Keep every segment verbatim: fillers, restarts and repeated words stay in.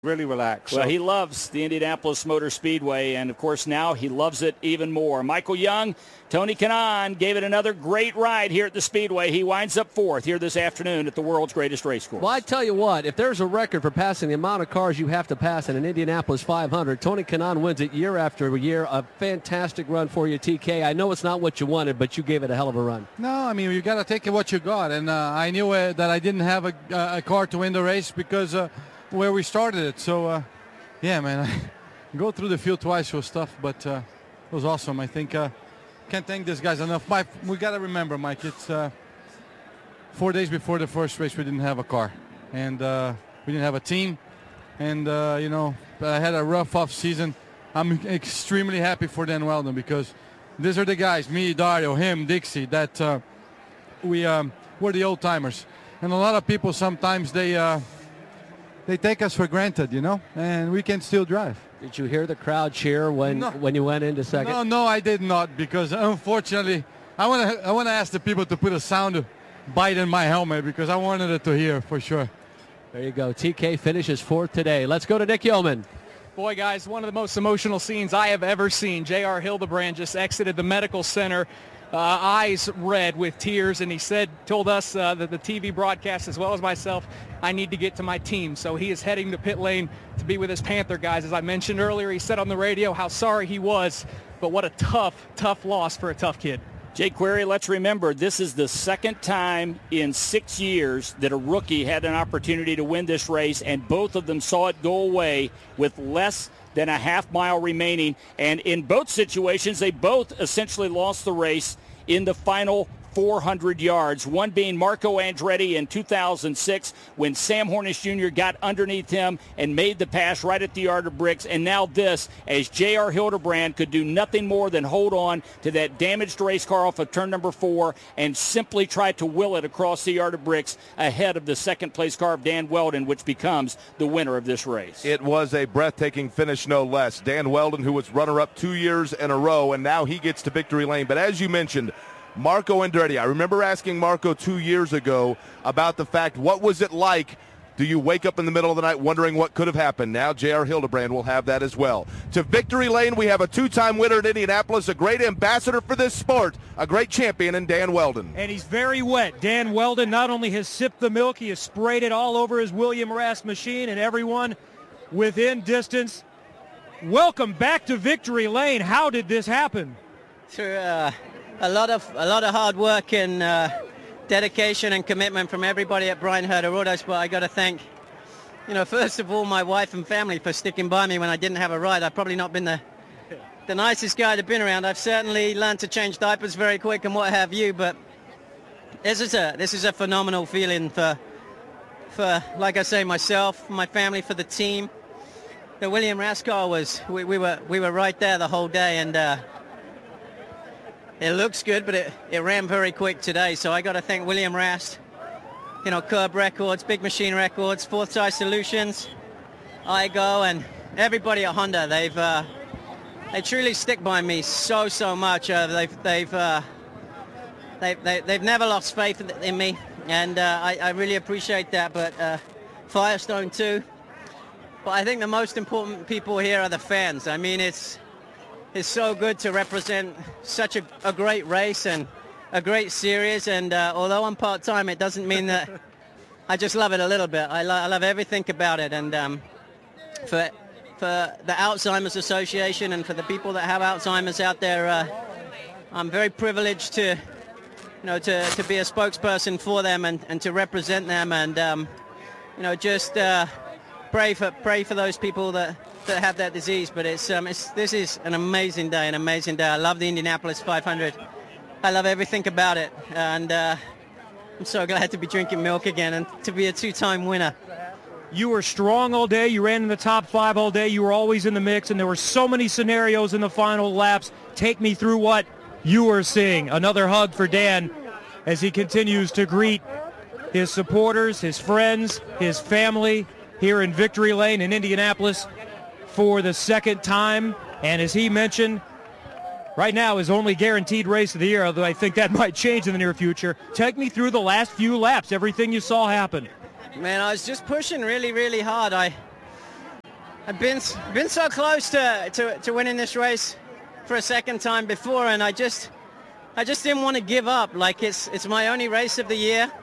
Really relaxed. Well, so. he loves the Indianapolis Motor Speedway, and, of course, now he loves it even more. Michael Young, Tony Kanaan gave it another great ride here at the Speedway. He winds up fourth here this afternoon at the world's greatest race course. Well, I tell you what, if there's a record for passing the amount of cars you have to pass in an Indianapolis five hundred, Tony Kanaan wins it year after year. A fantastic run for you, T K. I know it's not what you wanted, but you gave it a hell of a run. No, I mean, you got to take what you got, and uh, I knew uh, that I didn't have a, a car to win the race because uh, where we started it, so... Uh, Yeah, man, I go through the field twice was tough, but uh, it was awesome. I think uh, can't thank these guys enough. Mike, we got to remember, Mike, it's uh, four days before the first race we didn't have a car, and uh, we didn't have a team, and, uh, you know, I had a rough off season. I'm extremely happy for Dan Weldon because these are the guys, me, Dario, him, Dixie, that uh, we, um, we're the old-timers. And a lot of people sometimes, they... Uh, They take us for granted, you know, and we can still drive. Did you hear the crowd cheer when no. when you went into second? No, no, I did not, because unfortunately, I want to I want to ask the people to put a sound bite in my helmet because I wanted it to hear for sure. There you go. T K finishes fourth today. Let's go to Nick Yeoman. Boy, guys, one of the most emotional scenes I have ever seen. J R Hildebrand just exited the medical center. Uh, eyes red with tears, and he said, told us uh, that the T V broadcast as well as myself, I need to get to my team. So he is heading to pit lane to be with his Panther guys. As I mentioned earlier, he said on the radio how sorry he was, but what a tough, tough loss for a tough kid. Jake Query, let's remember, this is the second time in six years that a rookie had an opportunity to win this race, and both of them saw it go away with less than a half mile remaining. And in both situations, they both essentially lost the race in the final four hundred yards, one being Marco Andretti in two thousand six when Sam Hornish Junior got underneath him and made the pass right at the yard of bricks, and now this as J R Hildebrand could do nothing more than hold on to that damaged race car off of turn number four and simply try to will it across the yard of bricks ahead of the second place car of Dan Weldon, which becomes the winner of this race. It was a breathtaking finish, no less. Dan Weldon, who was runner-up two years in a row, and now he gets to victory lane. But as you mentioned, Marco Andretti, I remember asking Marco two years ago about the fact, what was it like? Do you wake up in the middle of the night wondering what could have happened? Now J R Hildebrand will have that as well. To victory lane, we have a two-time winner in Indianapolis, a great ambassador for this sport, a great champion in Dan Weldon. And he's very wet. Dan Weldon not only has sipped the milk, he has sprayed it all over his William Rast machine, and everyone within distance. Welcome back to victory lane. How did this happen? Through uh, a lot of a lot of hard work and uh, dedication and commitment from everybody at Bryan Herta Autos. But I got to thank, you know, first of all, my wife and family for sticking by me when I didn't have a ride. I've probably not been the the nicest guy to been around. I've certainly learned to change diapers very quick and what have you. But this is a this is a phenomenal feeling for for like I say, myself, my family, for the team. The William Rast car was we, we were we were right there the whole day, and uh, it looks good, but it, it ran very quick today. So I got to thank William Rast, you know, Curb Records, Big Machine Records, Fourth Tie Solutions, I G O, and everybody at Honda. They've uh, they truly stick by me so so much. Uh, they've they've uh, they, they they've never lost faith in me, and uh, I, I really appreciate that. But uh, Firestone too. But I think the most important people here are the fans. I mean, it's it's so good to represent such a, a great race and a great series. And uh, although I'm part-time, it doesn't mean that I just love it a little bit. I, lo- I love everything about it. And um, for for the Alzheimer's Association and for the people that have Alzheimer's out there, uh, I'm very privileged to, you know, to, to be a spokesperson for them and, and to represent them. And um, you know, just. Uh, Pray for pray for those people that, that have that disease. But it's um it's this is an amazing day, an amazing day. I love the Indianapolis five hundred. I love everything about it, and uh, I'm so glad to be drinking milk again and to be a two-time winner. You were strong all day. You ran in the top five all day. You were always in the mix, and there were so many scenarios in the final laps. Take me through what you were seeing. Another hug for Dan as he continues to greet his supporters, his friends, his family here in Victory Lane in Indianapolis for the second time. And as he mentioned, right now his only guaranteed race of the year, although I think that might change in the near future. Take me through the last few laps, everything you saw happen. Man, I was just pushing really, really hard. I I've been been so close to, to to winning this race for a second time before, and I just I just didn't want to give up. Like it's it's my only race of the year,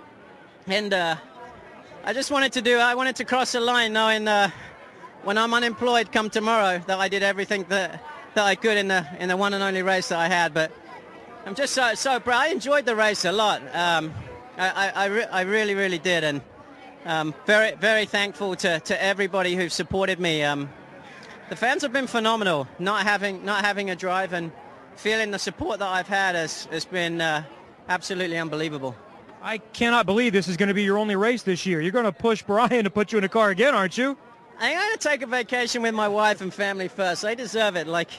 and uh, I just wanted to do. I wanted to cross the line, knowing uh, when I'm unemployed come tomorrow that I did everything that that I could in the in the one and only race that I had. But I'm just so so proud. I enjoyed the race a lot. Um, I I, I, re- I really really did, and um, very very thankful to, to everybody who supported me. Um, the fans have been phenomenal. Not having not having a drive and feeling the support that I've had has has been uh, absolutely unbelievable. I cannot believe this is going to be your only race this year. You're going to push Brian to put you in a car again, aren't you? I'm going to take a vacation with my wife and family first. They deserve it. Like,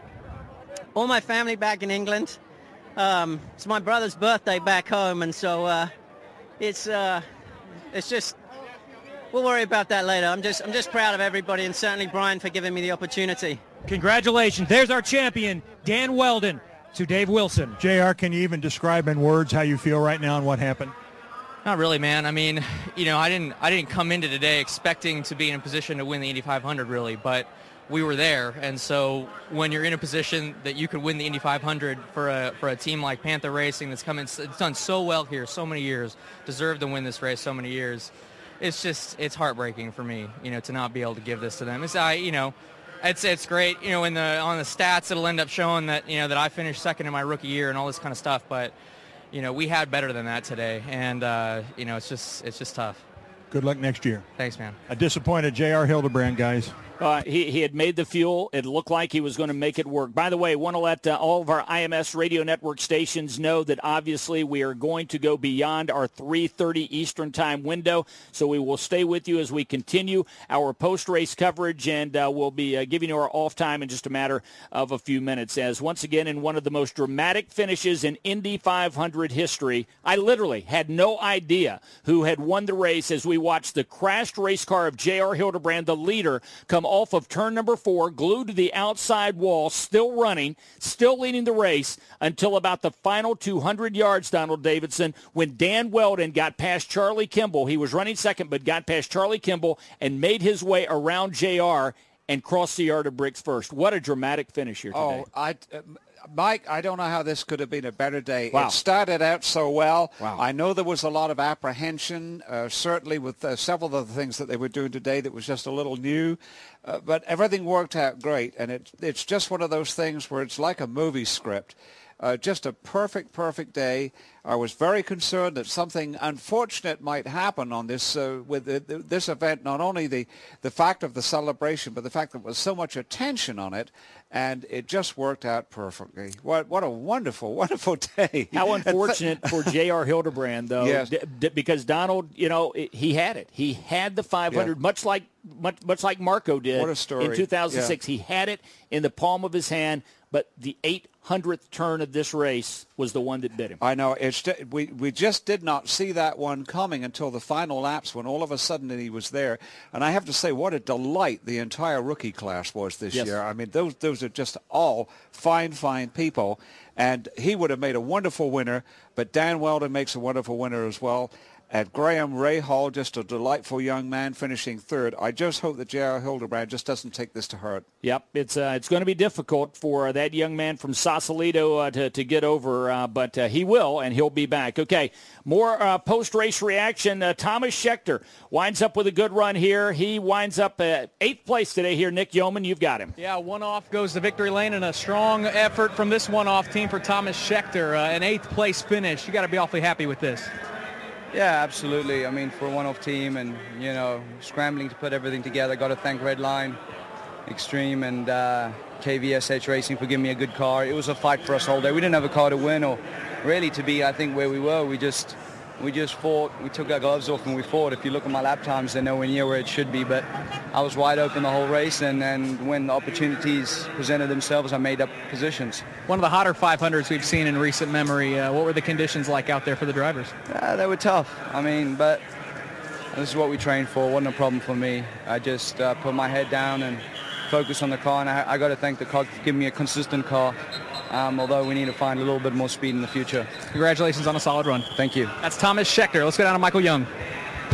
all my family back in England. Um, it's my brother's birthday back home, and so uh, it's uh, it's just, we'll worry about that later. I'm just I'm just proud of everybody, and certainly Brian for giving me the opportunity. Congratulations. There's our champion, Dan Wheldon, to Dave Wilson. J R, can you even describe in words how you feel right now and what happened? Not really, man. I mean, you know, I didn't I didn't come into today expecting to be in a position to win the Indy five hundred, really, but we were there, and so when you're in a position that you could win the Indy five hundred for a for a team like Panther Racing that's come in, it's done so well here so many years, deserved to win this race so many years, it's just it's heartbreaking for me, you know, to not be able to give this to them. It's I, you know, it's it's great, you know, in the on the stats it'll end up showing that you know that I finished second in my rookie year and all this kind of stuff, but you know we had better than that today, and uh, you know it's just it's just tough. Good luck next year. Thanks, man. A disappointed J R Hildebrand, guys. Uh, he, he had made the fuel. It looked like he was going to make it work. By the way, I want to let uh, all of our I M S radio network stations know that obviously we are going to go beyond our three thirty Eastern time window. So we will stay with you as we continue our post-race coverage, and uh, we'll be uh, giving you our off time in just a matter of a few minutes. As once again, in one of the most dramatic finishes in Indy five hundred history, I literally had no idea who had won the race as we watched the crashed race car of J R Hildebrand, the leader, come off of turn number four, glued to the outside wall, still running, still leading the race until about the final two hundred yards, Donald Davidson, when Dan Wheldon got past Charlie Kimball. He was running second, but got past Charlie Kimball and made his way around J R and crossed the yard of bricks first. What a dramatic finish here today. Oh, I... Uh, Mike, I don't know how this could have been a better day. Wow. It started out so well. Wow. I know there was a lot of apprehension, uh, certainly with uh, several of the things that they were doing today that was just a little new. Uh, but everything worked out great, and it, it's just one of those things where it's like a movie script. Uh, just a perfect, perfect day. I was very concerned that something unfortunate might happen on this uh, with the, the, this event. Not only the, the fact of the celebration, but the fact that there was so much attention on it, and it just worked out perfectly. What what a wonderful, wonderful day! How unfortunate for J R Hildebrand, though, Yes. d- d- because Donald, you know, he had it. He had the five hundred, Yeah. much like much, much like Marco did What a story. in two thousand six. Yeah. He had it in the palm of his hand, but the eight hundredth turn of this race was the one that bit him. I know. It's we we just did not see that one coming until the final laps when all of a sudden he was there. And I have to say, what a delight the entire rookie class was this Yes. year. I mean, those those are just all fine, fine people. And he would have made a wonderful winner, but Dan Wheldon makes a wonderful winner as well. And Graham Rahal, just a delightful young man, finishing third. I just hope that J R Hildebrand just doesn't take this to heart. Yep, it's uh, it's going to be difficult for uh, that young man from Sausalito uh, to, to get over, uh, but uh, he will, and he'll be back. Okay, more uh, post-race reaction. Uh, Thomas Schechter winds up with a good run here. He winds up at eighth place today here. Nick Yeoman, you've got him. Yeah, one off goes to victory lane, and a strong effort from this one-off team for Thomas Schechter. Uh, an eighth place finish. You got to be awfully happy with this. Yeah, absolutely. I mean, for a one-off team and, you know, scrambling to put everything together, got to thank Redline, Extreme, and uh, K V S H Racing for giving me a good car. It was a fight for us all day. We didn't have a car to win or really to be, I think, where we were. We just we just fought. We took our gloves off and we fought. If you look at my lap times, they're nowhere near where it should be. But I was wide open the whole race, and, and when the opportunities presented themselves, I made up positions. One of the hotter five hundreds we've seen in recent memory. Uh, what were the conditions like out there for the drivers? Uh, they were tough. I mean, but this is what we trained for. It wasn't a problem for me. I just uh, put my head down and focus on the car, and I, I got to thank the car for giving me a consistent car, um, although we need to find a little bit more speed in the future. Congratulations on a solid run. Thank you. That's Thomas Schechter. Let's go down to Michael Young.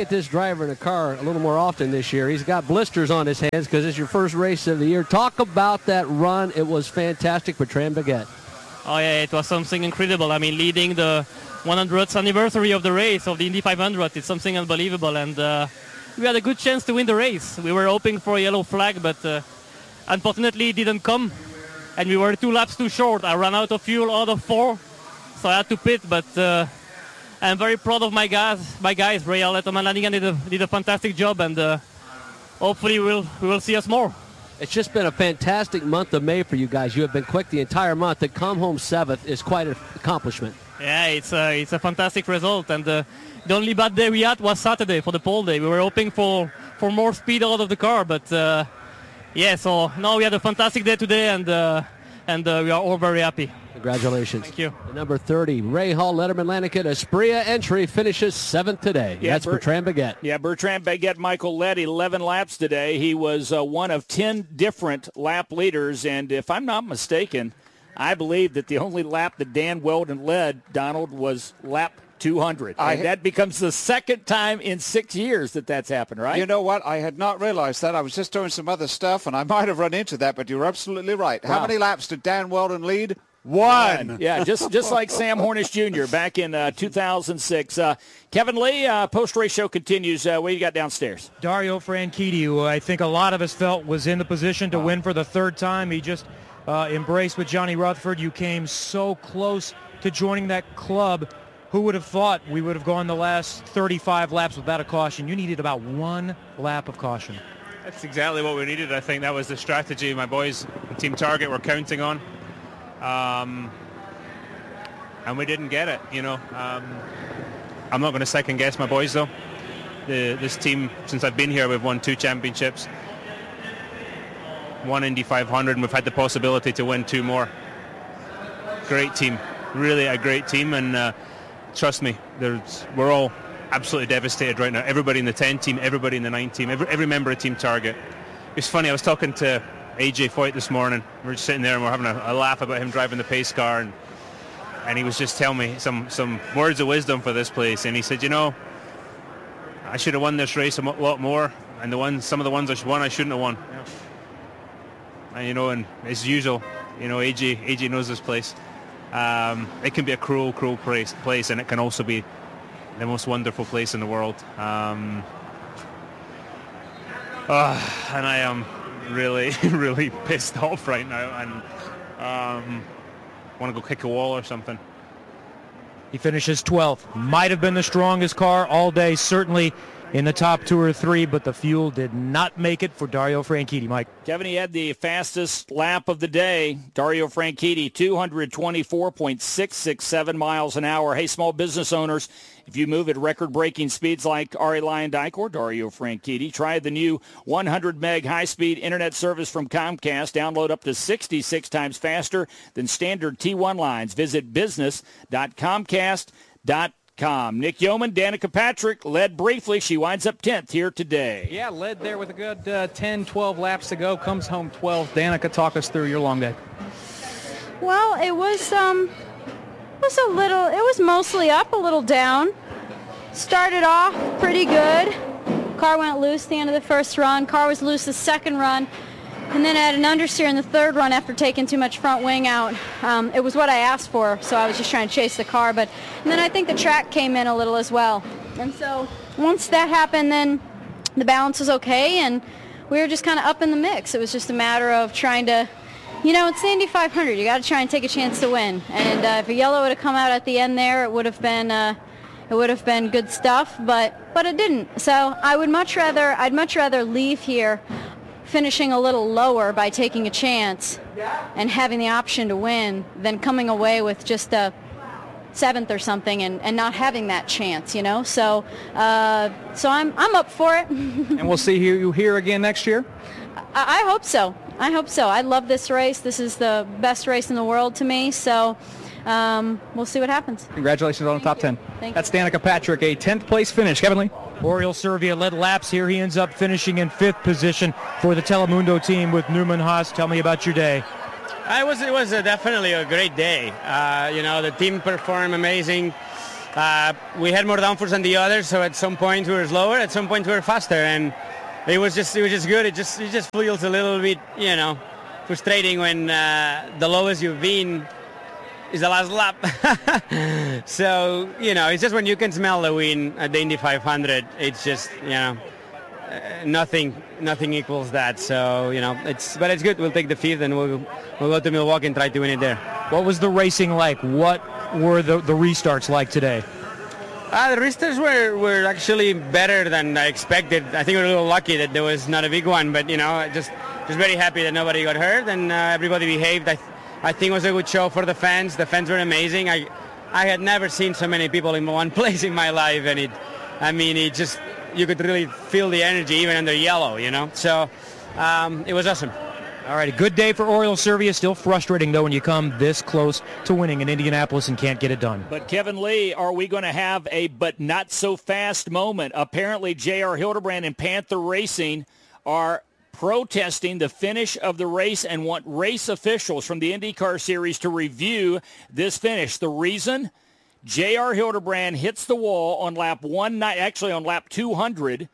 at this driver in a car a little more often this year. He's got blisters on his hands because it's your first race of the year. Talk about that run. It was fantastic for Bertrand Baguette. Oh, yeah, it was something incredible. I mean, leading the one hundredth anniversary of the race, of the Indy five hundred, it's something unbelievable. And uh, we had a good chance to win the race. We were hoping for a yellow flag, but uh, unfortunately it didn't come. And we were two laps too short. I ran out of fuel out of four, so I had to pit, but... Uh, I'm very proud of my guys. My guys, Ray Howlett and Lanigan did a, did a fantastic job, and uh, hopefully we'll we will see us more. It's just been a fantastic month of May for you guys. You have been quick the entire month. To come home seventh is quite an accomplishment. Yeah, it's a, it's a fantastic result, and uh, the only bad day we had was Saturday for the pole day. We were hoping for, for more speed out of the car, but uh, yeah, so now we had a fantastic day today, and uh, and uh, we are all very happy. Congratulations. Thank you. The number thirty, Ray Hall, Letterman Lanigan, Aspria entry, finishes seventh today. Yeah, That's Bert, Bertrand Baguette. Yeah, Bertrand Baguette, Michael led eleven laps today. He was uh, one of ten different lap leaders, and if I'm not mistaken, I believe that the only lap that Dan Weldon led, Donald, was lap two hundred. I, and that becomes the second time in six years that that's happened, right? You know what? I had not realized that. I was just doing some other stuff, and I might have run into that, but you're absolutely right. How Wow. many laps did Dan Weldon lead? One. Yeah, just just like Sam Hornish Junior back in uh, two thousand six. Uh, Kevin Lee, uh, post-race show continues. Uh, what you got downstairs? Dario Franchitti, who I think a lot of us felt was in the position to win for the third time. He just uh, embraced with Johnny Rutherford. You came so close to joining that club. Who would have thought we would have gone the last thirty-five laps without a caution? You needed about one lap of caution. That's exactly what we needed. I think that was the strategy my boys and Team Target were counting on. Um, and we didn't get it, you know. Um, I'm not going to second guess my boys, though. The, this team, since I've been here, we've won two championships, one Indy five hundred, and we've had the possibility to win two more. Great team, really a great team, and uh, trust me, there's, we're all absolutely devastated right now. Everybody in the ten team, everybody in the nine team, every, every member of Team Target. It's funny, I was talking to A J Foyt this morning. We were just sitting there and we we're having a, a laugh about him driving the pace car, and and he was just telling me some some words of wisdom for this place. And he said, you know, I should have won this race a lot more, and the ones some of the ones I won I shouldn't have won. Yeah. And you know, and as usual, you know, A J A J knows this place. Um, it can be a cruel, cruel place, place, and it can also be the most wonderful place in the world. Um, oh, and I am really, really pissed off right now, and um, want to go kick a wall or something. He finishes twelfth. Might have been the strongest car all day, certainly in the top two or three, but the fuel did not make it for Dario Franchitti. Mike. Kevin, he had the fastest lap of the day. Dario Franchitti, two twenty-four point six six seven miles an hour. Hey, small business owners, if you move at record-breaking speeds like Ari Luyendyk or Dario Franchitti, try the new one hundred meg high-speed internet service from Comcast. Download up to sixty-six times faster than standard T one lines. Visit business dot comcast dot com. Com. Nick Yeoman, Danica Patrick led briefly. She winds up tenth here today. Yeah, led there with a good uh, ten, twelve laps to go. Comes home twelfth. Danica, talk us through your long day. Well, it was um, it was a little. It was mostly up, a little down. Started off pretty good. Car went loose the end of the first run. Car was loose the second run. And then I had an understeer in the third run after taking too much front wing out. Um, it was what I asked for, so I was just trying to chase the car. But and then I think the track came in a little as well. And so once that happened, then the balance was okay, and we were just kind of up in the mix. It was just a matter of trying to, you know, it's the Indy five hundred. You got to try and take a chance to win. And uh, if a yellow would have come out at the end there, it would have been uh, it would have been good stuff. But but it didn't. So I would much rather I'd much rather leave here finishing a little lower by taking a chance and having the option to win than coming away with just a seventh or something and, and not having that chance, you know. So uh, so I'm I'm up for it. And we'll see you here again next year? I, I hope so. I hope so. I love this race. This is the best race in the world to me. So um, we'll see what happens. Congratulations on the top ten. Thank That's Danica Patrick, a tenth place finish. Kevin Lee. Oriol Servia led laps here. He ends up finishing in fifth position for the Telemundo team with Newman Haas. Tell me about your day. Uh, it was it was uh, definitely a great day. Uh, you know, the team performed amazing. Uh, we had more downforce than the others, so at some point we were slower, at some point we were faster, and it was just it was just good. It just it just feels a little bit, you know, frustrating when uh, the lowest you've been is the last lap. So, you know, it's just when you can smell the win at the Indy five hundred, it's just, you know, uh, nothing nothing equals that. So, you know, it's but it's good. We'll take the fifth and we'll we'll go to Milwaukee and try to win it there. What was the racing like? What were the, the restarts like today? Uh, the restarts were, were actually better than I expected. I think we were a little lucky that there was not a big one, but, you know, just just very happy that nobody got hurt and uh, everybody behaved. I, th- I think it was a good show for the fans. The fans were amazing. I I had never seen so many people in one place in my life, and it, I mean, it just, you could really feel the energy even under yellow, you know. So um, it was awesome. All right, a good day for Oriol Servia. Still frustrating, though, when you come this close to winning in Indianapolis and can't get it done. But, Kevin Lee, are we going to have a but-not-so-fast moment? Apparently, J R. Hildebrand and Panther Racing are protesting the finish of the race and want race officials from the IndyCar Series to review this finish. The reason? J R. Hildebrand hits the wall on lap one, actually on lap two hundred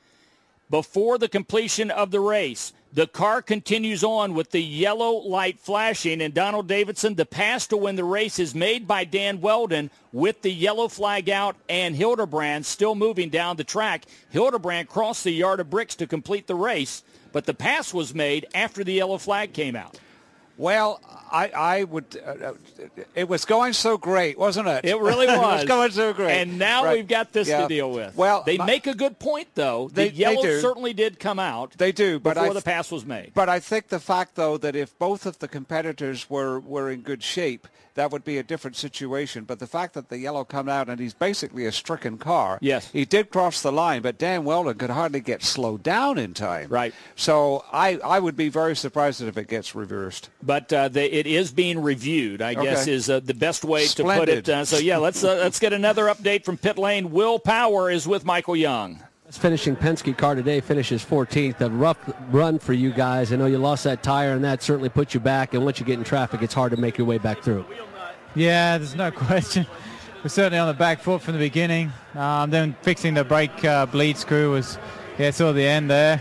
before the completion of the race. The car continues on with the yellow light flashing, and Donald Davidson, the pass to win the race is made by Dan Weldon with the yellow flag out and Hildebrand still moving down the track. Hildebrand crossed the yard of bricks to complete the race, but the pass was made after the yellow flag came out. Well, I, I would. Uh, it was going so great, wasn't it? It really was. It was going so great. And now right. we've got this yeah. to deal with. Well, they my, make a good point, though. They, the yellow they do. certainly did come out. They do, but before I th- the pass was made. But I think the fact, though, that if both of the competitors were, were in good shape, that would be a different situation. But the fact that the yellow come out and he's basically a stricken car. Yes. He did cross the line, but Dan Weldon could hardly get slowed down in time. Right. So I, I would be very surprised if it gets reversed. But uh, they, it is being reviewed, I okay. guess, is uh, the best way Splendid. to put it. Uh, so, yeah, let's uh, let's get another update from pit lane. Will Power is with Michael Young. Finishing Penske car today finishes fourteenth. A rough run for you guys. I know you lost that tire, and that certainly put you back. And once you get in traffic, it's hard to make your way back through. Yeah, there's no question. We're certainly on the back foot from the beginning. Um, then fixing the brake uh, bleed screw was, yeah, sort of the end there.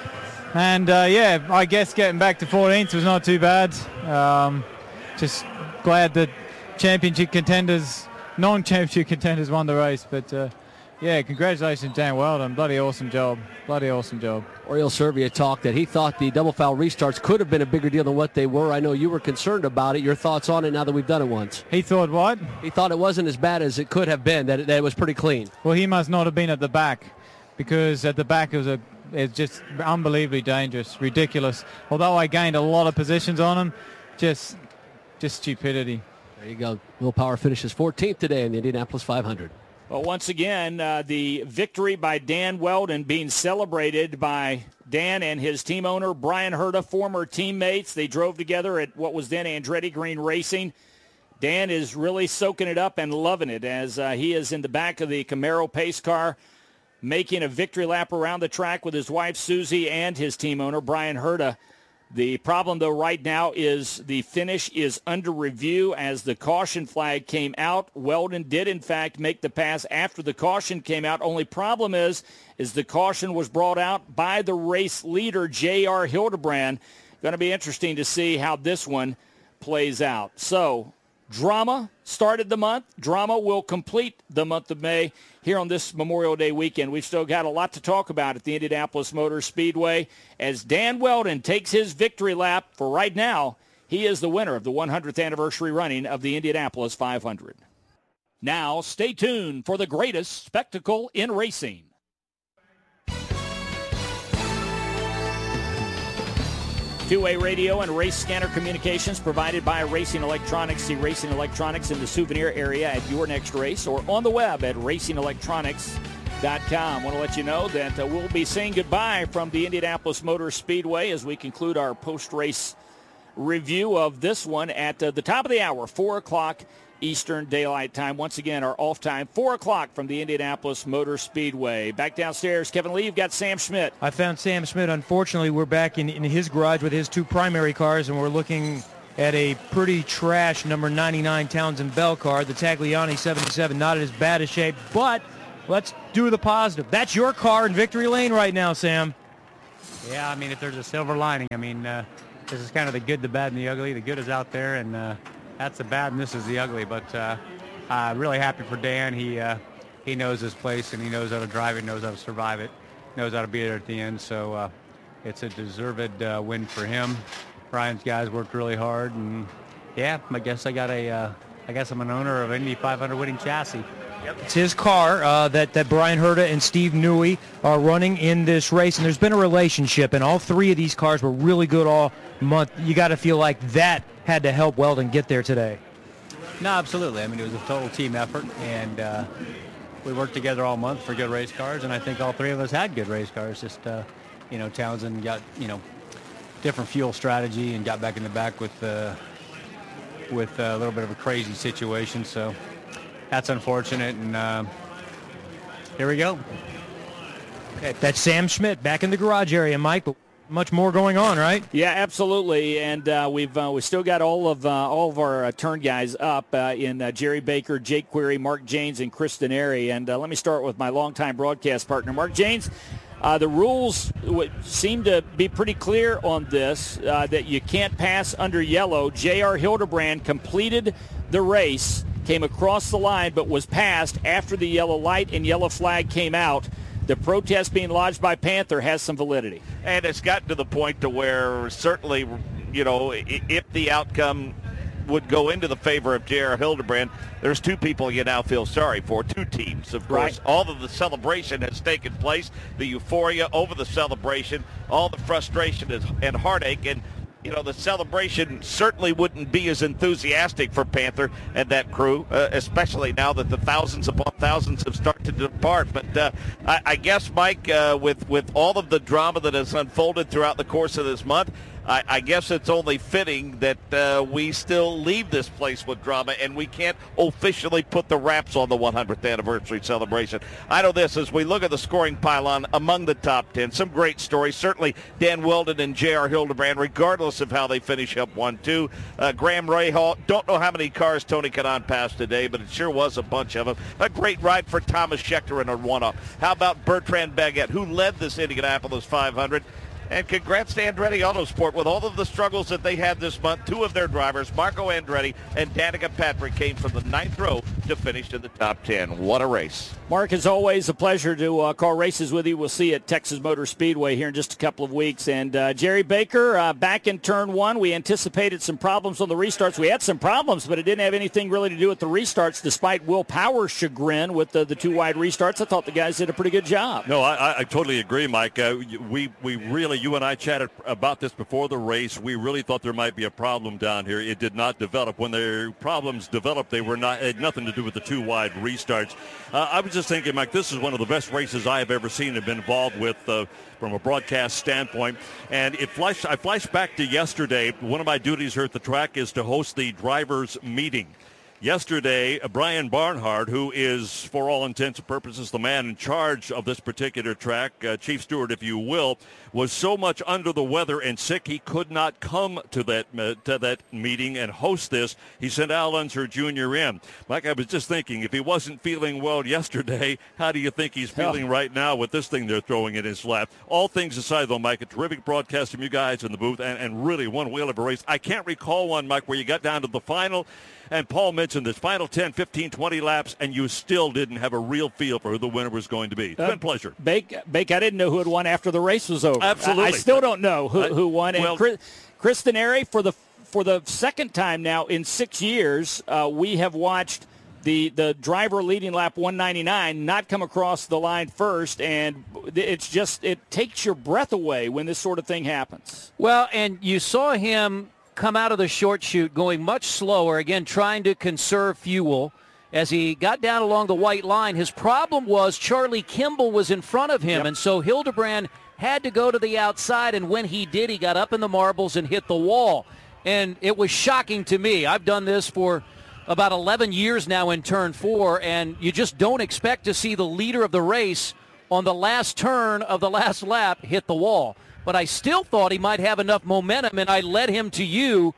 And, uh, yeah, I guess getting back to fourteenth was not too bad. Um, just glad that championship contenders, non-championship contenders won the race. But, uh, yeah, congratulations, Dan Weldon. Bloody awesome job. Bloody awesome job. Oriol Servia talked that he thought the double foul restarts could have been a bigger deal than what they were. I know you were concerned about it. Your thoughts on it now that we've done it once? He thought what? He thought it wasn't as bad as it could have been, that it, that it was pretty clean. Well, he must not have been at the back, because at the back it was a it's just unbelievably dangerous, ridiculous. Although I gained a lot of positions on him, just just stupidity. There you go. Will Power finishes fourteenth today in the Indianapolis five hundred. Well, once again, uh, the victory by Dan Weldon being celebrated by Dan and his team owner, Brian Herta, former teammates. They drove together at what was then Andretti Green Racing. Dan is really soaking it up and loving it as uh, he is in the back of the Camaro pace car, making a victory lap around the track with his wife, Susie, and his team owner, Brian Herta. The problem, though, right now is the finish is under review as the caution flag came out. Weldon did, in fact, make the pass after the caution came out. Only problem is, is the caution was brought out by the race leader, J R. Hildebrand. Going to be interesting to see how this one plays out. So, drama started the month. Drama will complete the month of May here on this Memorial Day weekend. We've still got a lot to talk about at the Indianapolis Motor Speedway as Dan Weldon takes his victory lap. For right now, he is the winner of the one hundredth anniversary running of the Indianapolis five hundred. Now, stay tuned for the greatest spectacle in racing. Two-way radio and race scanner communications provided by Racing Electronics. See Racing Electronics in the souvenir area at your next race or on the web at racing electronics dot com. I want to let you know that uh, we'll be saying goodbye from the Indianapolis Motor Speedway as we conclude our post-race review of this one at uh, the top of the hour, four o'clock Eastern Daylight Time. Once again, our off time, four o'clock from the Indianapolis Motor Speedway. Back downstairs, Kevin Lee, you've got Sam Schmidt. I found Sam Schmidt. Unfortunately, we're back in, in his garage with his two primary cars, and we're looking at a pretty trash number ninety-nine Townsend Bell car. The Tagliani seventy-seven not in as bad a shape, but let's do the positive. That's your car in victory lane right now, Sam. Yeah, I mean, if there's a silver lining, I mean, uh, this is kind of the good, the bad, and the ugly. The good is out there, and uh, that's the bad, and this is the ugly. But uh, uh, really happy for Dan. He uh, he knows his place, and he knows how to drive it, knows how to survive it, knows how to be there at the end. So uh, it's a deserved uh, win for him. Brian's guys worked really hard, and yeah, I guess I got a, uh, I guess I'm an owner of an Indy five hundred winning chassis. Yep. It's his car uh, that, that Brian Herta and Steve Newey are running in this race, and there's been a relationship, and all three of these cars were really good all month. You got to feel like that had to help Weldon get there today. No, absolutely. I mean, it was a total team effort, and uh, we worked together all month for good race cars, and I think all three of us had good race cars. Just, uh, you know, Townsend got, you know, different fuel strategy and got back in the back with uh, with a little bit of a crazy situation. So that's unfortunate, and uh, here we go. Okay, that's Sam Schmidt back in the garage area, Mike. Much more going on, right? Yeah, absolutely, and uh, we've uh, we've still got all of uh, all of our uh, turn guys up uh, in uh, Jerry Baker, Jake Query, Mark Janes, and Chris Denary. And uh, let me start with my longtime broadcast partner, Mark Janes. Uh, the rules w- seem to be pretty clear on this, uh, that you can't pass under yellow. J R Hildebrand completed the race, came across the line, but was passed after the yellow light and yellow flag came out. The protest being lodged by Panther has some validity. And it's gotten to the point to where certainly, you know, if the outcome would go into the favor of J R Hildebrand, there's two people you now feel sorry for, two teams. Of course, right. All of the celebration has taken place, the euphoria over the celebration, all the frustration and heartache, and you know, the celebration certainly wouldn't be as enthusiastic for Panther and that crew, uh, especially now that the thousands upon thousands have started to depart. But uh, I, I guess, Mike, uh, with, with all of the drama that has unfolded throughout the course of this month, I, I guess it's only fitting that uh, we still leave this place with drama, and we can't officially put the wraps on the one hundredth anniversary celebration. I know this, as we look at the scoring pylon among the top ten, some great stories. Certainly Dan Weldon and J R Hildebrand, regardless of how they finish up one two. Uh, Graham Rahal, don't know how many cars Tony Kanaan passed today, but it sure was a bunch of them. A great ride for Thomas Schechter in a one-off. How about Bertrand Baguette, who led this Indianapolis five hundred? And congrats to Andretti Autosport with all of the struggles that they had this month. Two of their drivers, Marco Andretti and Danica Patrick, came from the ninth row to finish in the top ten. What a race. Mark, it's always a pleasure to uh, call races with you. We'll see you at Texas Motor Speedway here in just a couple of weeks. And uh, Jerry Baker, uh, back in turn one, we anticipated some problems on the restarts. We had some problems, but it didn't have anything really to do with the restarts, despite Will Power's chagrin with the, the two wide restarts. I thought the guys did a pretty good job. No, I, I totally agree, Mike. Uh, we, we really, you and I chatted about this before the race. We really thought there might be a problem down here. It did not develop. When the problems developed, they were not had nothing to do with the two wide restarts. Uh, I was just thinking, Mike, this is one of the best races I have ever seen and been involved with uh, from a broadcast standpoint. And it flash, I flash back to yesterday. One of my duties here at the track is to host the drivers' meeting. Yesterday, Brian Barnhart, who is, for all intents and purposes, the man in charge of this particular track, uh, chief steward, if you will, was so much under the weather and sick he could not come to that uh, to that meeting and host this. He sent Al Unser Junior in. Mike, I was just thinking, if he wasn't feeling well yesterday, how do you think he's feeling right now with this thing they're throwing in his lap? All things aside, though, Mike, a terrific broadcast from you guys in the booth, and, and really one whale of a race. I can't recall one, Mike, where you got down to the final, and Paul mentioned this final ten, fifteen, twenty laps, and you still didn't have a real feel for who the winner was going to be. It's uh, been a pleasure. Bake, Bake, I didn't know who had won after the race was over. Absolutely. I, I still don't know who, who won. And well, Chris, Chris Denary, for the for the second time now in six years, uh, we have watched the the driver leading lap one ninety-nine not come across the line first, and it's just, it takes your breath away when this sort of thing happens. Well, and you saw him come out of the short chute going much slower, again trying to conserve fuel as he got down along the white line. His problem was Charlie Kimball was in front of him, yep. and so Hildebrand had to go to the outside, and when he did, he got up in the marbles and hit the wall. And it was shocking to me. I've done this for about eleven years now in turn four, and you just don't expect to see the leader of the race on the last turn of the last lap hit the wall. But I still thought he might have enough momentum, and I led him to you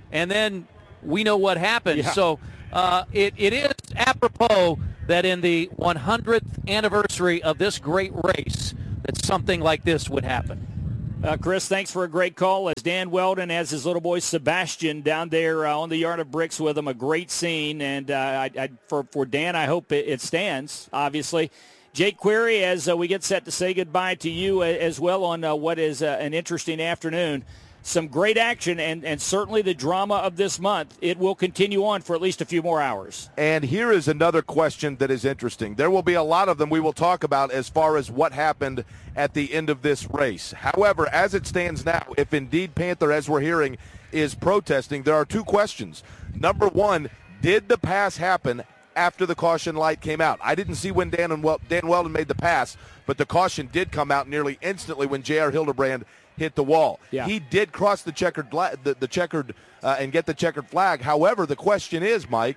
and then we know what happened. Yeah. So uh, it, it is apropos that in the one hundredth anniversary of this great race that something like this would happen. Uh, Chris, thanks for a great call. As Dan Weldon has his little boy Sebastian down there uh, on the Yard of Bricks with him, a great scene. And uh, I, I, for, for Dan, I hope it, it stands, obviously. Jake Query, as uh, we get set to say goodbye to you as well on uh, what is uh, an interesting afternoon. Some great action and, and certainly the drama of this month. It will continue on for at least a few more hours. And here is another question that is interesting. There will be a lot of them we will talk about as far as what happened at the end of this race. However, as it stands now, if indeed Panther, as we're hearing, is protesting, there are two questions. Number one, did the pass happen after the caution light came out? I didn't see when Dan, and well, Dan Weldon made the pass, but the caution did come out nearly instantly when J R. Hildebrand hit the wall. Yeah. He did cross the checkered the, the checkered uh, and get the checkered flag. However, the question is, Mike,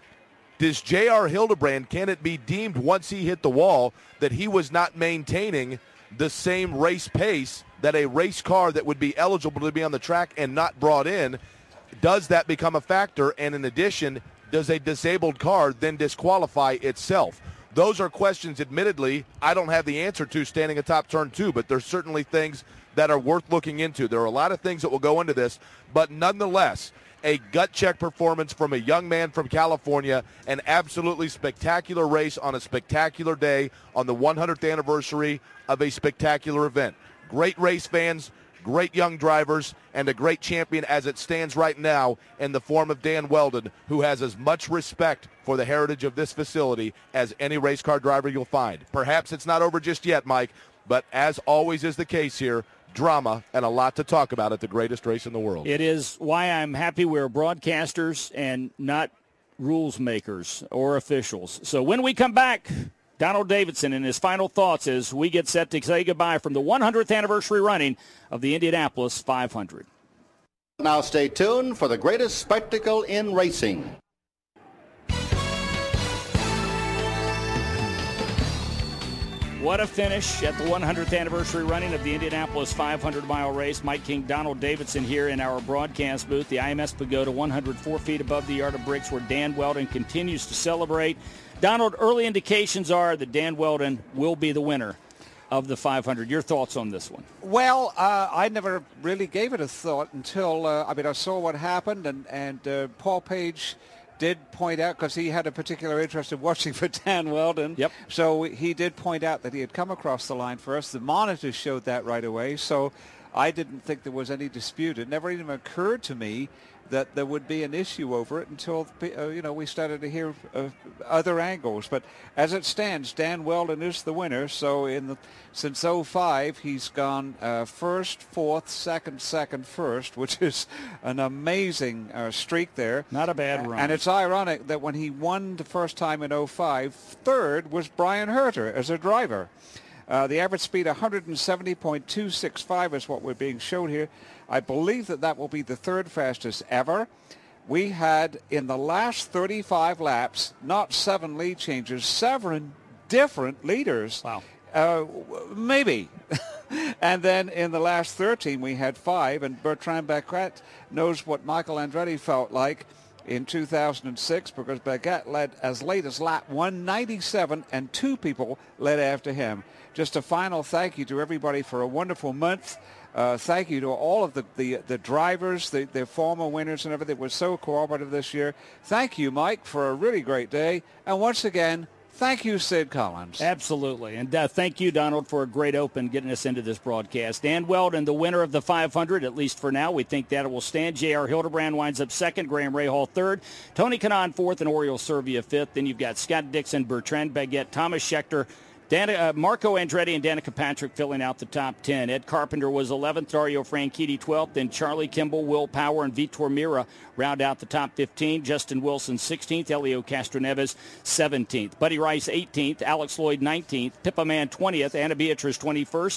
does J R. Hildebrand, can it be deemed once he hit the wall that he was not maintaining the same race pace that a race car that would be eligible to be on the track and not brought in? Does that become a factor? And in addition, does a disabled car then disqualify itself? Those are questions, admittedly, I don't have the answer to standing atop turn two, but there's certainly things that are worth looking into. There are a lot of things that will go into this, but nonetheless, a gut check performance from a young man from California, an absolutely spectacular race on a spectacular day on the one hundredth anniversary of a spectacular event. Great race fans, great young drivers, and a great champion as it stands right now in the form of Dan Weldon, who has as much respect for the heritage of this facility as any race car driver you'll find. Perhaps it's not over just yet, Mike, but as always is the case here, drama and a lot to talk about at the greatest race in the world. It is why I'm happy we're broadcasters and not rules makers or officials. So when we come back, Donald Davidson and his final thoughts as we get set to say goodbye from the one hundredth anniversary running of the Indianapolis five hundred. Now stay tuned for the greatest spectacle in racing. What a finish at the one hundredth anniversary running of the Indianapolis five hundred mile race. Mike King, Donald Davidson here in our broadcast booth. The I M S Pagoda one hundred four feet above the Yard of Bricks where Dan Weldon continues to celebrate. Donald, early indications are that Dan Weldon will be the winner of the five hundred. Your thoughts on this one? Well, uh, I never really gave it a thought until, uh, I mean, I saw what happened, and, and uh, Paul Page did point out, because he had a particular interest in watching for Dan Weldon. Yep. So he did point out that he had come across the line first. The monitors showed that right away. So I didn't think there was any dispute. It never even occurred to me that there would be an issue over it until, uh, you know, we started to hear uh, other angles. But as it stands, Dan Weldon is the winner. So in the, since oh five, he's gone uh, first, fourth, second, second, first, which is an amazing uh, streak there. Not a bad run. And it's ironic that when he won the first time in oh five, third was Brian Herter as a driver. Uh, the average speed one seventy point two six five is what we're being shown here. I believe that that will be the third fastest ever. We had, in the last thirty-five laps, not seven lead changes, seven different leaders. Wow. Uh, maybe. And then in the last thirteen, we had five, and Bertrand Baguette knows what Michael Andretti felt like in two thousand six, because Baguette led as late as lap one ninety-seven, and two people led after him. Just a final thank you to everybody for a wonderful month. Uh, thank you to all of the, the, the drivers, the, the former winners and everything. It was so cooperative this year. Thank you, Mike, for a really great day. And once again, thank you, Sid Collins. Absolutely. And uh, thank you, Donald, for a great open getting us into this broadcast. Dan Weldon, the winner of the five hundred, at least for now. We think that will stand. J R. Hildebrand winds up second. Graham Rahal third. Tony Kanaan fourth and Oriol Servia fifth. Then you've got Scott Dixon, Bertrand Baguette, Thomas Schechter, Dana, uh, Marco Andretti and Danica Patrick filling out the top ten. Ed Carpenter was eleventh, Dario Franchitti twelfth, then Charlie Kimball, Will Power, and Vitor Mira round out the top fifteen. Justin Wilson sixteenth, Elio Castroneves seventeenth. Buddy Rice eighteenth, Alex Lloyd nineteenth, Pippa Mann twentieth, Anna Beatrice twenty-first.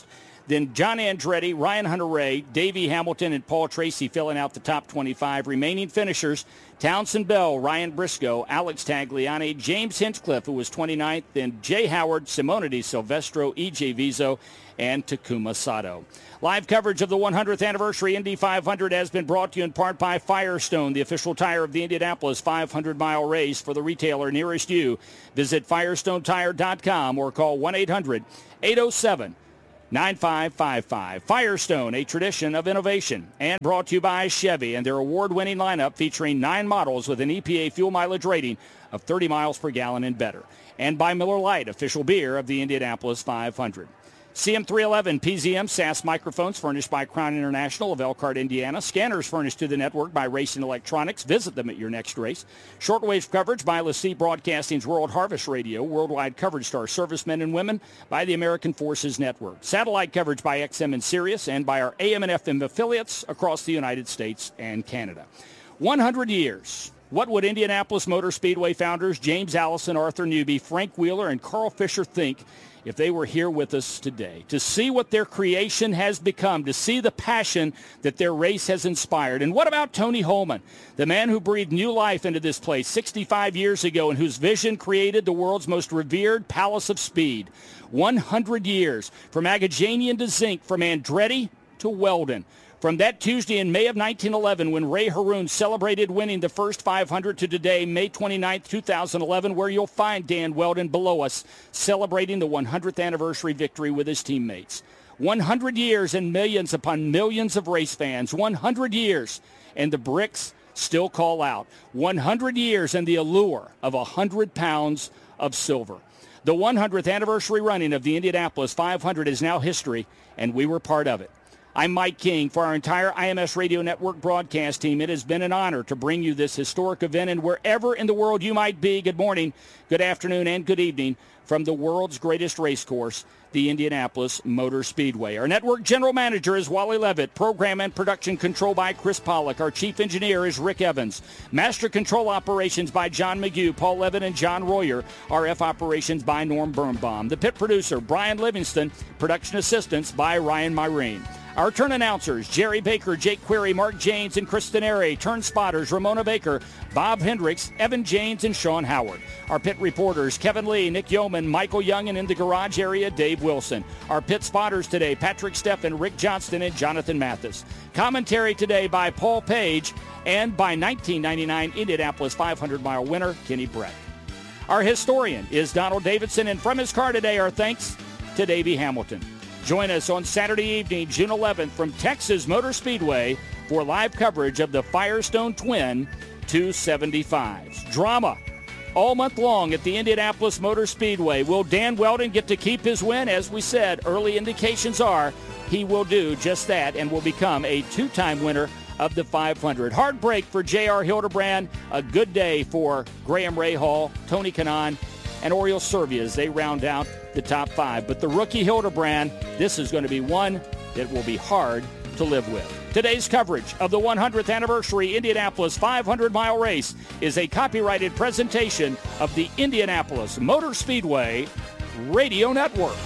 Then John Andretti, Ryan Hunter-Reay, Davey Hamilton, and Paul Tracy filling out the top twenty-five. Remaining finishers, Townsend Bell, Ryan Briscoe, Alex Tagliani, James Hinchcliffe, who was twenty-ninth, then Jay Howard, Simone Di Silvestro, E J Vizo, and Takuma Sato. Live coverage of the one hundredth anniversary Indy five hundred has been brought to you in part by Firestone, the official tire of the Indianapolis five hundred mile race. For the retailer nearest you, visit firestone tire dot com or call one eight hundred eight oh seven nine five five five. Firestone, a tradition of innovation. And brought to you by Chevy and their award-winning lineup featuring nine models with an E P A fuel mileage rating of thirty miles per gallon and better. And by Miller Lite, official beer of the Indianapolis five hundred. C M three eleven P Z M S A S microphones furnished by Crown International of Elkhart, Indiana. Scanners furnished to the network by Racing Electronics. Visit them at your next race. Shortwave coverage by LaCie Broadcasting's World Harvest Radio. Worldwide coverage to our servicemen and women by the American Forces Network. Satellite coverage by X M and Sirius and by our A M and F M affiliates across the United States and Canada. one hundred years. What would Indianapolis Motor Speedway founders James Allison, Arthur Newby, Frank Wheeler, and Carl Fisher think if they were here with us today? To see what their creation has become, to see the passion that their race has inspired. And what about Tony Holman, the man who breathed new life into this place sixty-five years ago and whose vision created the world's most revered palace of speed? one hundred years, from Agajanian to Zink, from Andretti to Weldon. From that Tuesday in May of nineteen eleven when Ray Haroon celebrated winning the first five hundred to today, May twenty-ninth, two thousand eleven, where you'll find Dan Weldon below us celebrating the one hundredth anniversary victory with his teammates. one hundred years and millions upon millions of race fans. one hundred years and the bricks still call out. one hundred years and the allure of one hundred pounds of silver. The one hundredth anniversary running of the Indianapolis five hundred is now history, and we were part of it. I'm Mike King. For our entire I M S Radio Network broadcast team, it has been an honor to bring you this historic event. And wherever in the world you might be, good morning, good afternoon, and good evening from the world's greatest race course, the Indianapolis Motor Speedway. Our network general manager is Wally Levitt. Program and production control by Chris Pollock. Our chief engineer is Rick Evans. Master control operations by John McGew, Paul Levitt, and John Royer. R F operations by Norm Birnbaum. The pit producer, Brian Livingston. Production assistance by Ryan Myrene. Our turn announcers, Jerry Baker, Jake Query, Mark Janes, and Kristen Airy. Turn spotters, Ramona Baker, Bob Hendricks, Evan Janes, and Sean Howard. Our pit reporters, Kevin Lee, Nick Yeoman, Michael Young, and in the garage area, Dave Wilson. Our pit spotters today, Patrick Steffen, Rick Johnston, and Jonathan Mathis. Commentary today by Paul Page and by nineteen ninety-nine Indianapolis five hundred mile winner, Kenny Brett. Our historian is Donald Davidson, and from his car today, our thanks to Davey Hamilton. Join us on Saturday evening, June eleventh, from Texas Motor Speedway for live coverage of the Firestone Twin two seventy-fives. Drama all month long at the Indianapolis Motor Speedway. Will Dan Weldon get to keep his win? As we said, early indications are he will do just that and will become a two-time winner of the five hundred. Hard break for J R Hildebrand. A good day for Graham Rahal, Tony Kanaan, and Oriol Servia as they round out the top five. But the rookie Hildebrand, this is going to be one that will be hard to live with. Today's coverage of the one hundredth anniversary Indianapolis five hundred mile race is a copyrighted presentation of the Indianapolis Motor Speedway Radio Network.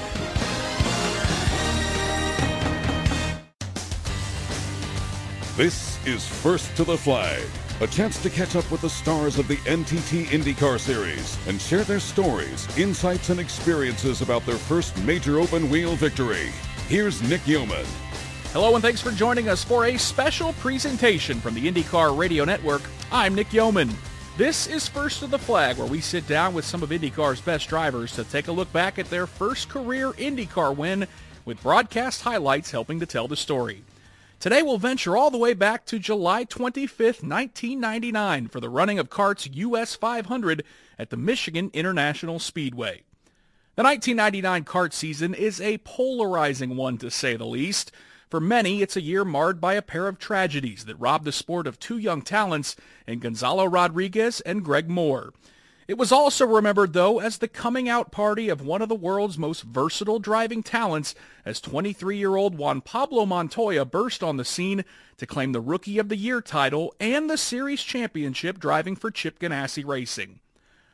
This is First to the Flag, a chance to catch up with the stars of the N T T IndyCar Series and share their stories, insights, and experiences about their first major open-wheel victory. Here's Nick Yeoman. Hello, and thanks for joining us for a special presentation from the IndyCar Radio Network. I'm Nick Yeoman. This is First to the Flag, where we sit down with some of IndyCar's best drivers to take a look back at their first career IndyCar win, with broadcast highlights helping to tell the story. Today we'll venture all the way back to July twenty-fifth, nineteen ninety-nine for the running of CART's U S five hundred at the Michigan International Speedway. The nineteen ninety-nine CART season is a polarizing one, to say the least. For many, it's a year marred by a pair of tragedies that robbed the sport of two young talents in Gonzalo Rodriguez and Greg Moore. It was also remembered, though, as the coming-out party of one of the world's most versatile driving talents, as twenty-three-year-old Juan Pablo Montoya burst on the scene to claim the Rookie of the Year title and the series championship driving for Chip Ganassi Racing.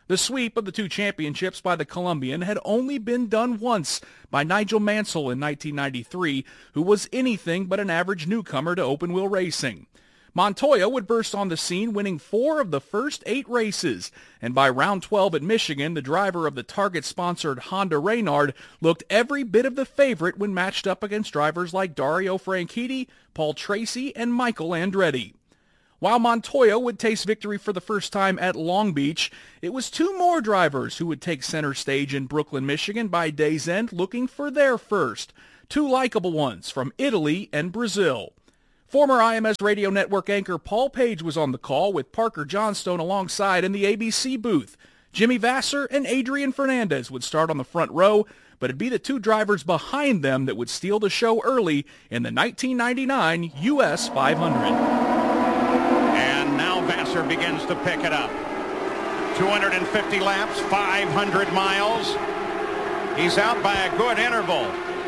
The sweep of the two championships by the Colombian had only been done once by Nigel Mansell in nineteen ninety-three, who was anything but an average newcomer to open-wheel racing. Montoya would burst on the scene, winning four of the first eight races, and by round twelve at Michigan, the driver of the Target-sponsored Honda Reynard looked every bit of the favorite when matched up against drivers like Dario Franchitti, Paul Tracy, and Michael Andretti. While Montoya would taste victory for the first time at Long Beach, it was two more drivers who would take center stage in Brooklyn, Michigan by day's end looking for their first. Two likable ones from Italy and Brazil. Former I M S Radio Network anchor Paul Page was on the call with Parker Johnstone alongside in the A B C booth. Jimmy Vasser and Adrian Fernandez would start on the front row, but it'd be the two drivers behind them that would steal the show early in the nineteen ninety-nine U S five hundred. And now Vasser begins to pick it up. two hundred fifty laps, five hundred miles. He's out by a good interval.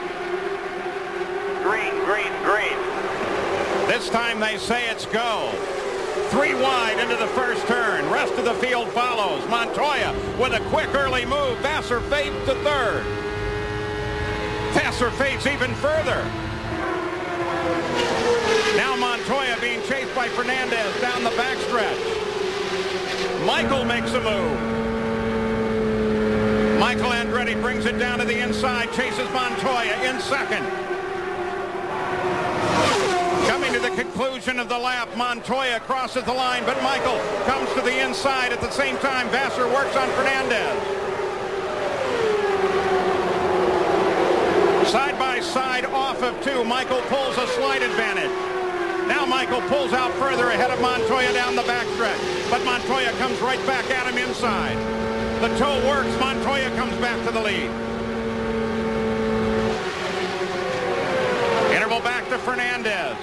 Green, green, green. This time they say it's go. Three wide into the first turn. Rest of the field follows. Montoya with a quick early move. Vasser fades to third. Vasser fades even further. Now Montoya being chased by Fernandez down the backstretch. Michael makes a move. Michael Andretti brings it down to the inside, chases Montoya in second. Coming to the conclusion of the lap, Montoya crosses the line, but Michael comes to the inside at the same time. Vasser works on Fernandez. Side by side off of two. Michael pulls a slight advantage. Now Michael pulls out further ahead of Montoya down the backstretch, but Montoya comes right back at him inside. The toe works. Montoya comes back to the lead. Interval back to Fernandez.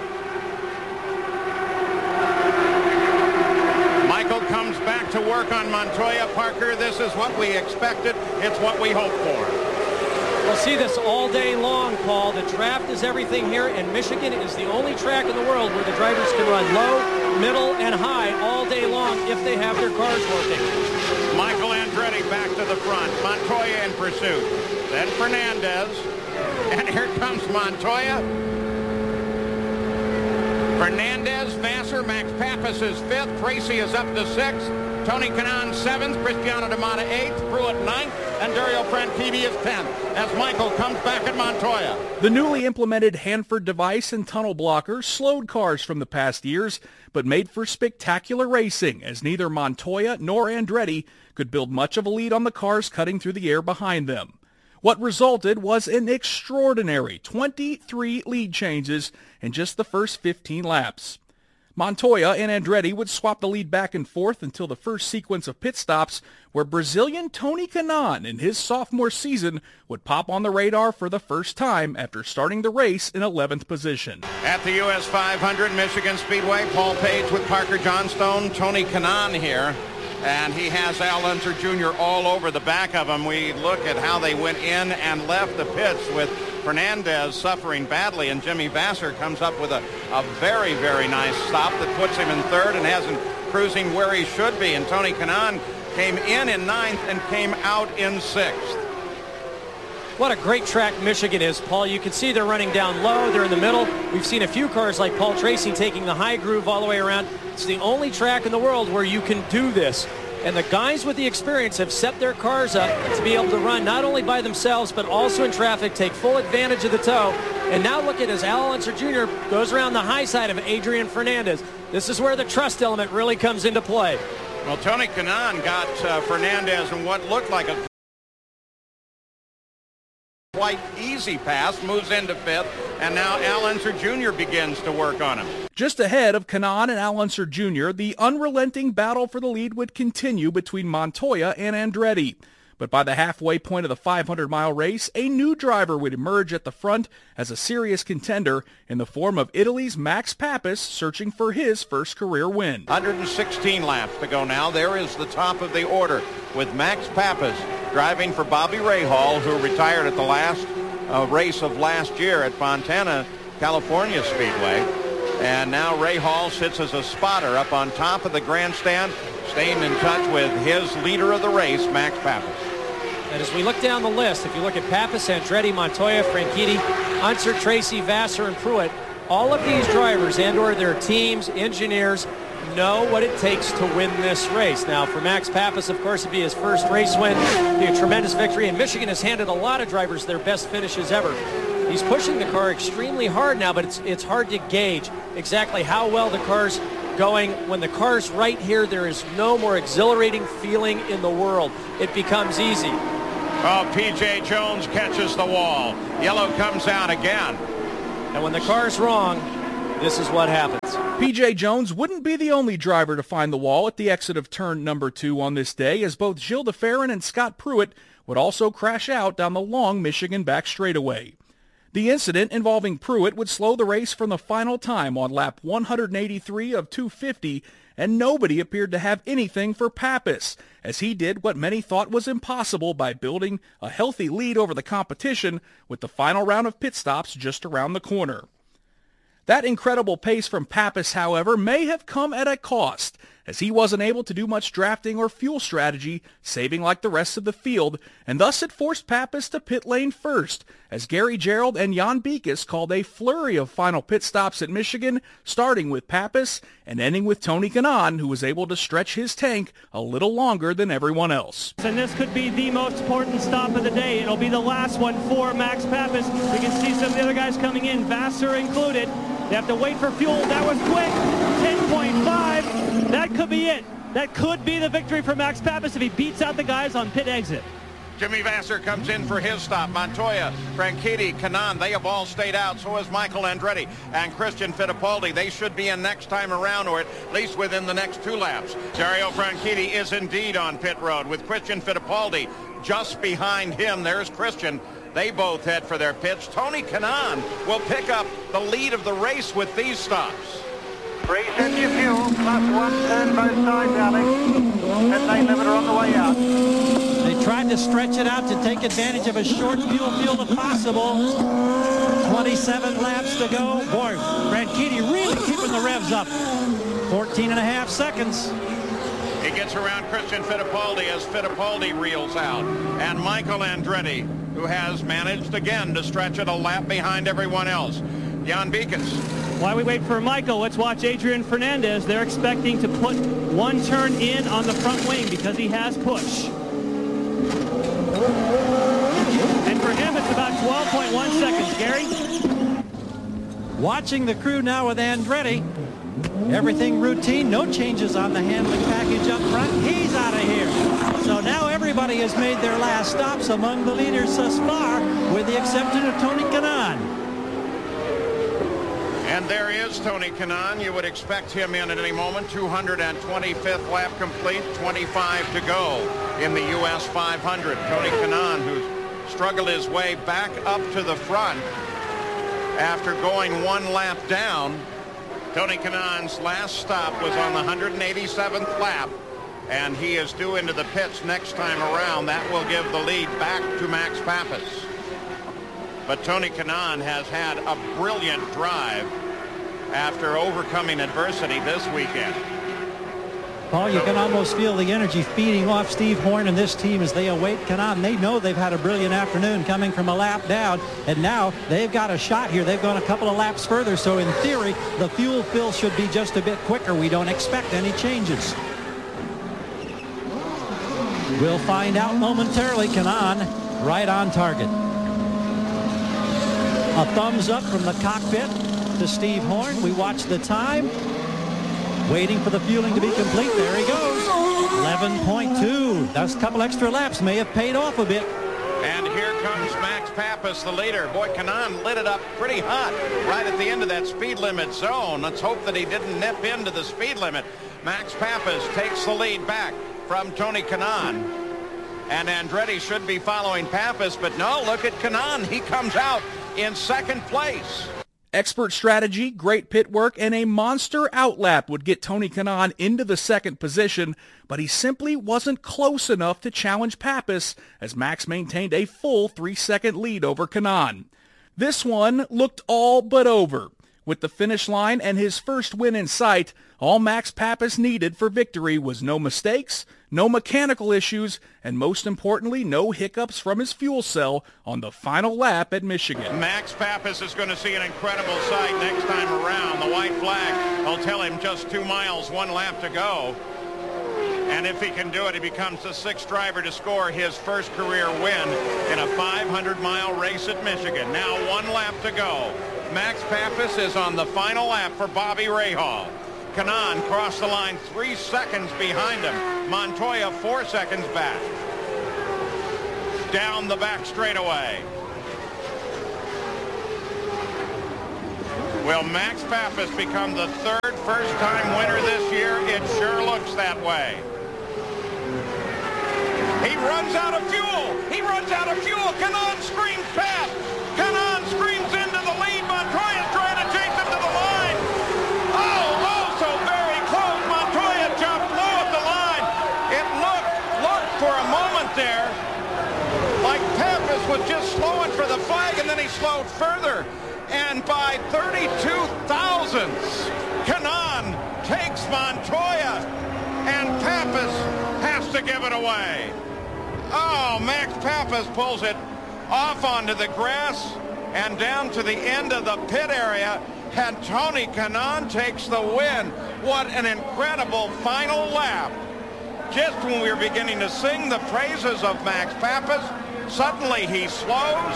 Michael comes back to work on Montoya. Parker, this is what we expected. It's what we hoped for. We'll see this all day long, Paul. The draft is everything here, and Michigan is the only track in the world where the drivers can run low, middle, and high all day long if they have their cars working. Michael Andretti back to the front. Montoya in pursuit. Then Fernandez. And here comes Montoya. Fernandez, Vasser, Max Pappas is fifth. Tracy is up to sixth. Tony Kanaan seventh. Cristiano Damata eighth. Pruitt ninth. And Dario Franchitti is tenth as Michael comes back at Montoya. The newly implemented Hanford device and tunnel blockers slowed cars from the past years, but made for spectacular racing as neither Montoya nor Andretti could build much of a lead on the cars cutting through the air behind them. What resulted was an extraordinary twenty-three lead changes in just the first fifteen laps. Montoya and Andretti would swap the lead back and forth until the first sequence of pit stops where Brazilian Tony Kanaan in his sophomore season would pop on the radar for the first time after starting the race in eleventh position. At the U S five hundred Michigan Speedway, Paul Page with Parker Johnstone, Tony Kanaan here. And he has Al Unser Junior all over the back of him. We look at how they went in and left the pits with Fernandez suffering badly, and Jimmy Vasser comes up with a, a very, very nice stop that puts him in third and has him cruising where he should be. And Tony Kanaan came in in ninth and came out in sixth. What a great track Michigan is, Paul. You can see they're running down low. They're in the middle. We've seen a few cars like Paul Tracy taking the high groove all the way around. It's the only track in the world where you can do this. And the guys with the experience have set their cars up to be able to run not only by themselves, but also in traffic, take full advantage of the tow. And now look at as Al Unser Junior goes around the high side of Adrian Fernandez. This is where the trust element really comes into play. Well, Tony Kanaan got uh, Fernandez in what looked like a quite easy pass, moves into fifth, and now Al Unser Junior begins to work on him. Just ahead of Kanaan and Al Unser Junior, the unrelenting battle for the lead would continue between Montoya and Andretti. But by the halfway point of the five hundred mile race, a new driver would emerge at the front as a serious contender in the form of Italy's Max Pappas, searching for his first career win. one hundred sixteen laps to go now. There is the top of the order with Max Pappas driving for Bobby Rahal, who retired at the last uh, race of last year at Fontana, California Speedway. And now Ray Hall sits as a spotter up on top of the grandstand, staying in touch with his leader of the race, Max Papis. And as we look down the list, if you look at Papis, Andretti, Montoya, Franchitti, Unser, Tracy, Vassar, and Pruitt, all of these drivers and or their teams, engineers, know what it takes to win this race. Now, for Max Papis, of course, it'd be his first race win. It'd be a tremendous victory, and Michigan has handed a lot of drivers their best finishes ever. He's pushing the car extremely hard now, but it's it's hard to gauge exactly how well the car's going. When the car's right here, there is no more exhilarating feeling in the world. It becomes easy. Oh, P J Jones catches the wall. Yellow comes out again. And when the car's wrong, this is what happens. P J Jones wouldn't be the only driver to find the wall at the exit of turn number two on this day, as both Gilles de Ferran and Scott Pruitt would also crash out down the long Michigan back straightaway. The incident involving Pruitt would slow the race from the final time on lap one hundred eighty-three of two fifty, and nobody appeared to have anything for Papis, as he did what many thought was impossible by building a healthy lead over the competition with the final round of pit stops just around the corner. That incredible pace from Papis, however, may have come at a cost, as he wasn't able to do much drafting or fuel strategy, saving like the rest of the field, and thus it forced Papis to pit lane first, as Gary Gerould and Jan Beekes called a flurry of final pit stops at Michigan, starting with Papis and ending with Tony Kanaan, who was able to stretch his tank a little longer than everyone else. And this could be the most important stop of the day. It'll be the last one for Max Papis. You can see some of the other guys coming in, Vassar included. They have to wait for fuel. That was quick. ten point five. That could be it. That could be the victory for Max Papis if he beats out the guys on pit exit. Jimmy Vassar comes in for his stop. Montoya, Franchitti, Kanaan, they have all stayed out. So has Michael Andretti and Christian Fittipaldi. They should be in next time around, or at least within the next two laps. Dario Franchitti is indeed on pit road with Christian Fittipaldi just behind him. There's Christian. They both head for their pits. Tony Kanaan will pick up the lead of the race with these stops. three fifty fuel, plus one turn both sides, Alex. ten lane limiter on the way out. They tried to stretch it out to take advantage of a short fuel field if possible. twenty-seven laps to go. Boy, Franchitti really keeping the revs up. fourteen and a half seconds. He gets around Christian Fittipaldi as Fittipaldi reels out. And Michael Andretti, who has managed again to stretch it a lap behind everyone else. Jan Beekes. While we wait for Michael, let's watch Adrian Fernandez. They're expecting to put one turn in on the front wing because he has push. And for him, it's about twelve point one seconds. Gary? Watching the crew now with Andretti. Everything routine, no changes on the handling package up front. He's out of here. So now everybody has made their last stops among the leaders thus far, with the exception of Tony Kanaan. And there is Tony Kanaan. You would expect him in at any moment. two hundred twenty-fifth lap complete, twenty-five to go in the U S five hundred. Tony Kanaan, who's struggled his way back up to the front after going one lap down. Tony Kanaan's last stop was on the one hundred eighty-seventh lap, and he is due into the pits next time around. That will give the lead back to Max Papis. But Tony Kanaan has had a brilliant drive after overcoming adversity this weekend. Paul, you can almost feel the energy feeding off Steve Horn and this team as they await Kanaan. They know they've had a brilliant afternoon coming from a lap down, and now they've got a shot here. They've gone a couple of laps further, so in theory, the fuel fill should be just a bit quicker. We don't expect any changes. We'll find out momentarily. Kanaan right on target. A thumbs up from the cockpit to Steve Horn. We watch the time. Waiting for the fueling to be complete. There he goes. eleven point two. Those couple extra laps may have paid off a bit. And here comes Max Papis, the leader. Boy, Kanaan lit it up pretty hot right at the end of that speed limit zone. Let's hope that he didn't nip into the speed limit. Max Papis takes the lead back from Tony Kanaan. And Andretti should be following Papis, but no, look at Kanaan. He comes out in second place. Expert strategy, great pit work, and a monster outlap would get Tony Kanaan into the second position, but he simply wasn't close enough to challenge Papis, as Max maintained a full three-second lead over Kanaan. This one looked all but over, With the finish line and his first win in sight, all Max Papis needed for victory was no mistakes, no mechanical issues, and most importantly, no hiccups from his fuel cell on the final lap at Michigan. Max Papis is going to see an incredible sight next time around. The white flag will tell him just two miles, one lap to go. And if he can do it, he becomes the sixth driver to score his first career win in a five hundred mile race at Michigan. Now one lap to go. Max Papis is on the final lap for Bobby Rahal. Kanaan crossed the line three seconds behind him. Montoya four seconds back. Down the back straightaway. Will Max Papis become the third first-time winner this year? It sure looks that way. He runs out of fuel. He runs out of fuel. Kanaan screams past. Kanaan screams into the lead. Montoya's trying to chase him to the line. Oh, oh, so very close. Montoya jumped low at the line. It looked, looked for a moment there like Papis was just slowing for the flag, and then he slowed further. And by thirty-two thousandths, Kanaan takes Montoya, and Papis has to give it away. Oh, Max Papis pulls it off onto the grass and down to the end of the pit area, and Tony Kanaan takes the win. What an incredible final lap. Just when we were beginning to sing the praises of Max Papis, suddenly he slows.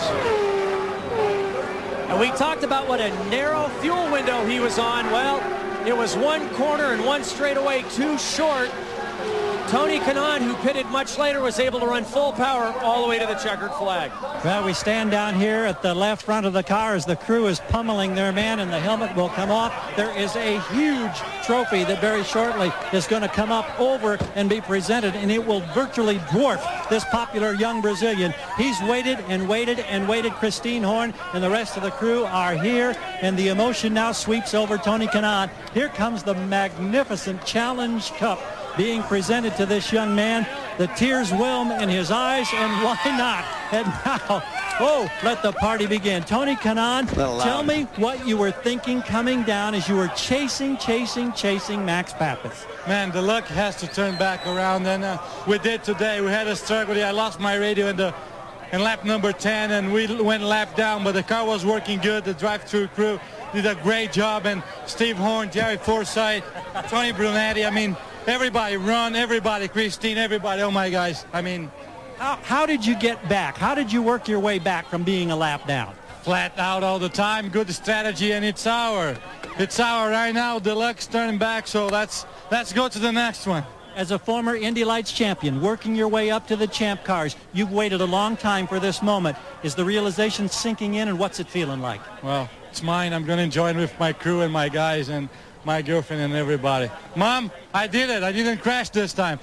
And we talked about what a narrow fuel window he was on. Well, it was one corner and one straightaway too short. Tony Kanaan, who pitted much later, was able to run full power all the way to the checkered flag. Well, we stand down here at the left front of the car as the crew is pummeling their man, and the helmet will come off. There is a huge trophy that very shortly is going to come up over and be presented, and it will virtually dwarf this popular young Brazilian. He's waited and waited and waited. Christine Horn and the rest of the crew are here, and the emotion now sweeps over Tony Kanaan. Here comes the magnificent Challenge Cup being presented to this young man. The tears whelm in his eyes, and why not? And now, oh, let the party begin. Tony Kanaan, tell me what you were thinking coming down as you were chasing, chasing, chasing Max Papis. Man, the luck has to turn back around, and uh, we did today. We had a struggle. I lost my radio in the in lap number ten, and we went lap down, but the car was working good. The drive-through crew did a great job, and Steve Horn, Jerry Forsythe, Tony Brunetti, I mean, everybody run, everybody, Christine, everybody, oh my guys, I mean. How, how did you get back? How did you work your way back from being a lap down? Flat out all the time, good strategy, and it's our. It's our right now, the luck's turning back, so let's, let's go to the next one. As a former Indy Lights champion, working your way up to the champ cars, you've waited a long time for this moment. Is the realization sinking in, and what's it feeling like? Well, it's mine. I'm going to enjoy it with my crew and my guys and my girlfriend and everybody. Mom, I did it. I didn't crash this time.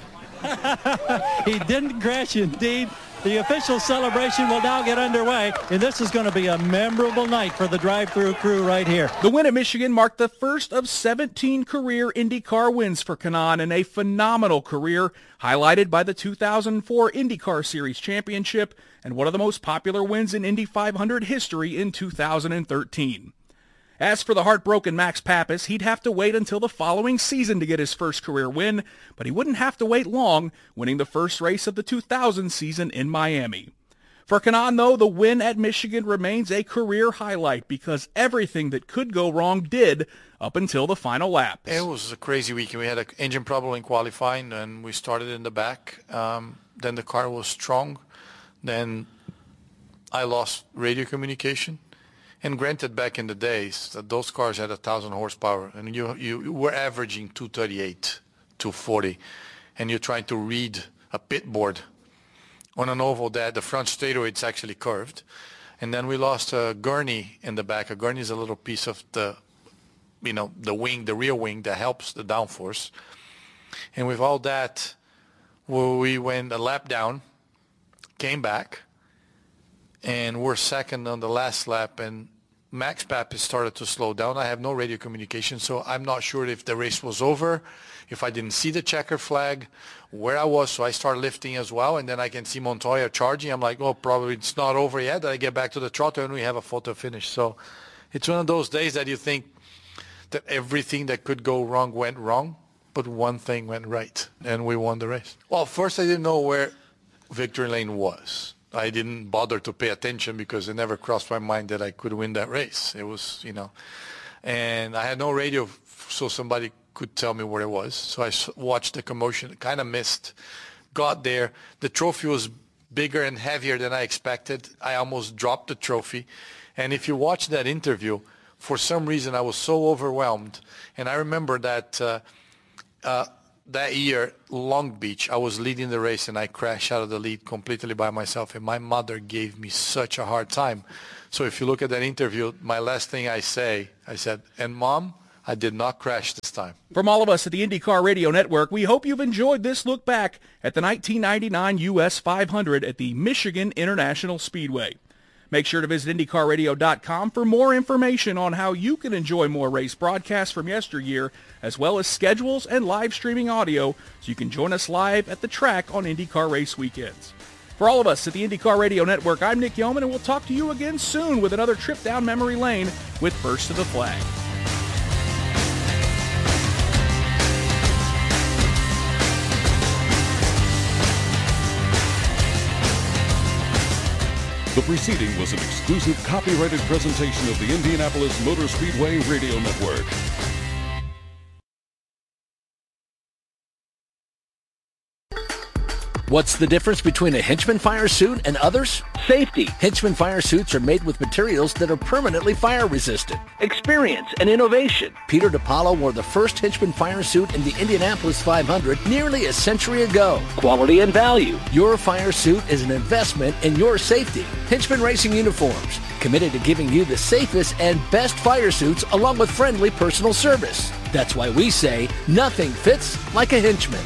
He didn't crash indeed. The official celebration will now get underway, and this is going to be a memorable night for the drive-through crew right here. The win at Michigan marked the first of seventeen career IndyCar wins for Kanaan in a phenomenal career, highlighted by the two thousand four IndyCar Series Championship and one of the most popular wins in Indy five hundred history in two thousand thirteen. As for the heartbroken Max Papis, he'd have to wait until the following season to get his first career win, but he wouldn't have to wait long, winning the first race of the two thousand season in Miami. For Kanaan, though, the win at Michigan remains a career highlight because everything that could go wrong did up until the final laps. It was a crazy weekend. We had an engine problem in qualifying, and we started in the back. Um, then the car was strong. Then I lost radio communication. And granted, back in the days, that those cars had one thousand horsepower, and you, you were averaging two thirty-eight, two forty, and you're trying to read a pit board on an oval that the front straightaway, it's actually curved. And then we lost a gurney in the back. A gurney is a little piece of the, you know, the wing, the rear wing that helps the downforce. And with all that, we went a lap down, came back, and we're second on the last lap, and Max Papis started to slow down. I have no radio communication, so I'm not sure if the race was over, if I didn't see the checker flag, where I was, so I start lifting as well, and then I can see Montoya charging. I'm like, oh, probably it's not over yet. Then I get back to the trotter, and we have a photo finish. So it's one of those days that you think that everything that could go wrong went wrong, but one thing went right, and we won the race. Well, first I didn't know where victory lane was. I didn't bother to pay attention because it never crossed my mind that I could win that race. It was, you know, and I had no radio, so somebody could tell me where it was. So I watched the commotion, kind of missed, got there. The trophy was bigger and heavier than I expected. I almost dropped the trophy. And if you watch that interview, for some reason I was so overwhelmed. And I remember that uh, uh, that year, Long Beach, I was leading the race and I crashed out of the lead completely by myself. And my mother gave me such a hard time. So if you look at that interview, my last thing I say, I said, and Mom, I did not crash this time. From all of us at the IndyCar Radio Network, we hope you've enjoyed this look back at the nineteen ninety-nine U S five hundred at the Michigan International Speedway. Make sure to visit Indy Car Radio dot com for more information on how you can enjoy more race broadcasts from yesteryear, as well as schedules and live streaming audio, so you can join us live at the track on IndyCar race weekends. For all of us at the IndyCar Radio Network, I'm Nick Yeoman, and we'll talk to you again soon with another trip down memory lane with First to the Flag. The preceding was an exclusive copyrighted presentation of the Indianapolis Motor Speedway Radio Network. What's the difference between a Hinchman fire suit and others? Safety. Hinchman fire suits are made with materials that are permanently fire resistant. Experience and innovation. Peter DiPaolo wore the first Hinchman fire suit in the Indianapolis five hundred nearly a century ago. Quality and value. Your fire suit is an investment in your safety. Hinchman Racing Uniforms, committed to giving you the safest and best fire suits along with friendly personal service. That's why we say nothing fits like a Hinchman.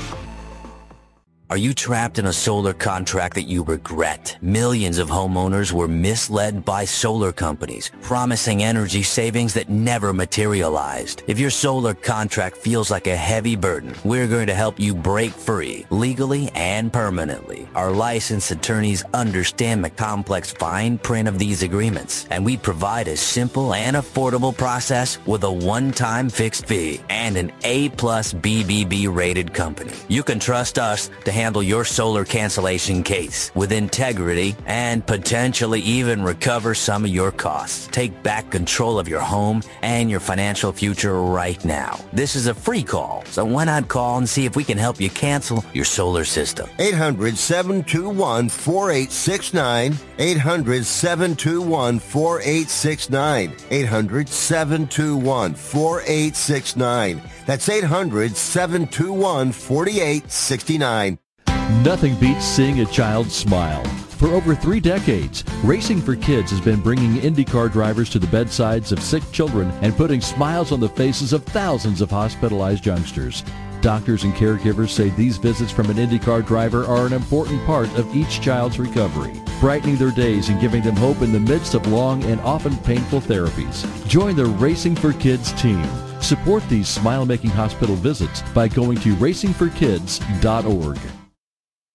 Are you trapped in a solar contract that you regret? Millions of homeowners were misled by solar companies, promising energy savings that never materialized. If your solar contract feels like a heavy burden, we're going to help you break free, legally and permanently. Our licensed attorneys understand the complex fine print of these agreements, and we provide a simple and affordable process with a one-time fixed fee and an A plus B B B rated company. You can trust us to handle your solar cancellation case with integrity and potentially even recover some of your costs. Take back control of your home and your financial future right now. This is a free call, so why not call and see if we can help you cancel your solar system? eight hundred, seven two one, four eight six nine. eight hundred, seven two one, four eight six nine. eight hundred, seven two one, four eight six nine. That's eight hundred, seven two one, four eight six nine. Nothing beats seeing a child smile. For over three decades, Racing for Kids has been bringing IndyCar drivers to the bedsides of sick children and putting smiles on the faces of thousands of hospitalized youngsters. Doctors and caregivers say these visits from an IndyCar driver are an important part of each child's recovery, brightening their days and giving them hope in the midst of long and often painful therapies. Join the Racing for Kids team. Support these smile-making hospital visits by going to racing for kids dot org.